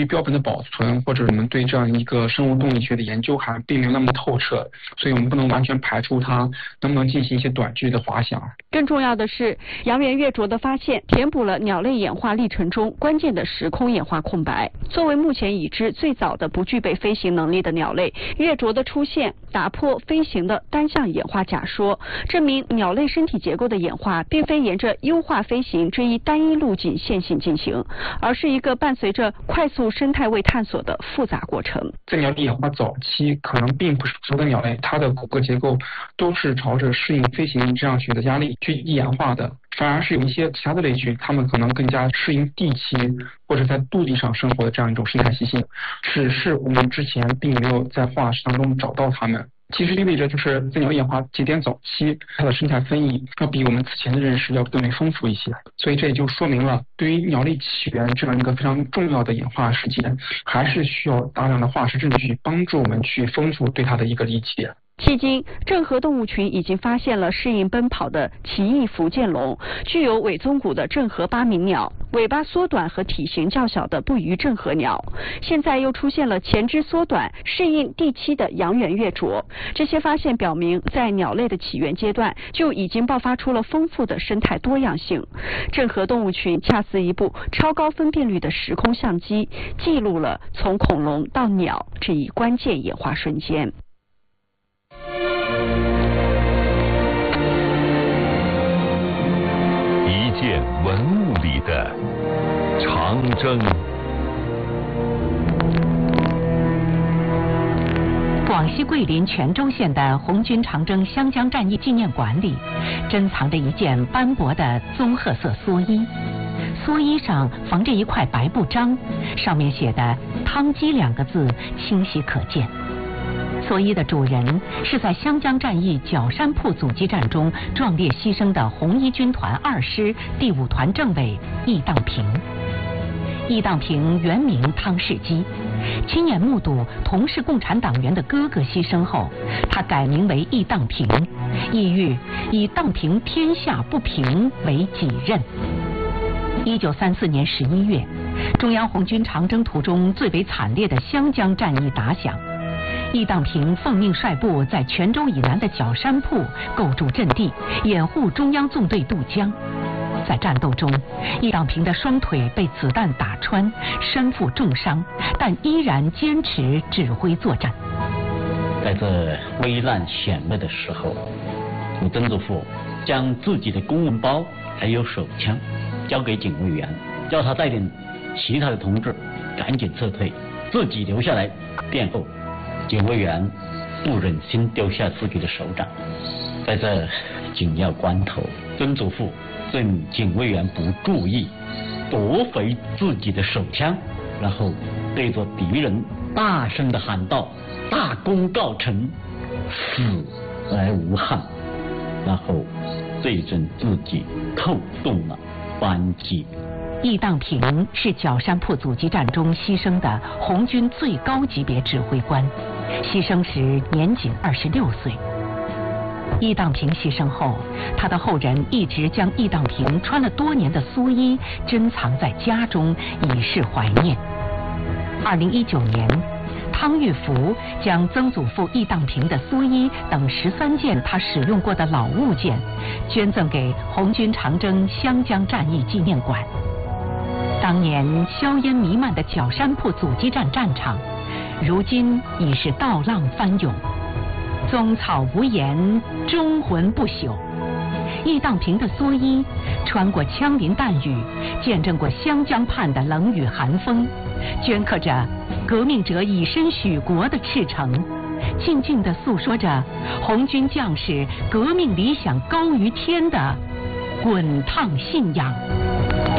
于标本的保存，或者我们对这样一个生物动力学的研究还并没有那么透彻，所以我们不能完全排除它能不能进行一些短距离的滑翔。 更重要的是，阳源月着的发现填补了鸟类演化历程中关键的时空演化空白。作为目前已知最早的不具备飞行能力的鸟类，月着的出现打破飞行的单向演化假说，证明鸟类身体结构的演化并非沿着优化飞行这一单一路径线性进行，而是一个伴随着快速生态位探索的复杂过程。 在鸟类演化早期，可能并不是所有的鸟类它的骨骼结构都是朝着适应飞行这样学的压力去演化的，反而是有一些其他的类群，它们可能更加适应地栖或者在陆地上生活的这样一种生态习性，只是我们之前并没有在化石当中找到它们。其实意味着就是在鸟演化节点早期，它的生态分异要比我们此前的认识要更为丰富一些，所以这也就说明了对于鸟类起源这样一个非常重要的演化事件，还是需要大量的化石证据帮助我们去丰富对它的一个理解。 迄今，郑和动物群已经发现了适应奔跑的奇异福建龙，具有尾宗骨的郑和八鸣鸟，尾巴缩短和体型较小的不虞郑和鸟。现在又出现了前肢缩短、适应地栖的阳源月着。这些发现表明，在鸟类的起源阶段就已经爆发出了丰富的生态多样性。郑和动物群恰似一部超高分辨率的时空相机，记录了从恐龙到鸟这一关键演化瞬间。 一件文物里的长征。 广西桂林全州县的红军长征湘江战役纪念馆里，珍藏着一件斑驳的棕褐色蓑衣，蓑衣上缝着一块白布章，上面写的“汤基”两个字清晰可见。蓑衣的主人是在湘江战役角山铺阻击战中壮烈牺牲的红一军团2师第5团政委易当平。易当平原名汤世基，亲眼目睹同是共产党员的哥哥牺牲后，他改名为易当平，意欲以荡平天下不平为己任。1934年11月，中央红军长征途中最为惨烈的湘江战役打响。易当平奉命率部在泉州以南的角山铺构筑阵地，掩护中央纵队渡江。在战斗中，易当平的双腿被子弹打穿，身负重伤，但依然坚持指挥作战。 在这危难险恶的时候，我曾祖父将自己的公文包还有手枪交给警卫员，叫他带领其他的同志赶紧撤退，自己留下来殿后。警卫员不忍心丢下自己的首长，在这紧要关头，曾祖父趁警卫员不注意，夺回自己的手枪，然后对着敌人大声地喊道：“大功告成，死而无憾。”然后对准自己扣动了扳机。 易当平是角山铺阻击战中牺牲的红军最高级别指挥官，牺牲时年仅26岁。易当平牺牲后，他的后人一直将易当平穿了多年的蓑衣珍藏在家中，以示怀念。2019年，汤玉福将曾祖父易当平的蓑衣等13件他使用过的老物件捐赠给红军长征湘江战役纪念馆。当年硝烟弥漫的角山铺阻击战战场，如今已是稻浪翻涌，宗草无言，忠魂不朽。易当平的蓑衣穿过枪林弹雨，见证过湘江畔的冷雨寒风，镌刻着革命者以身许国的赤诚，静静地诉说着红军将士革命理想高于天的滚烫信仰。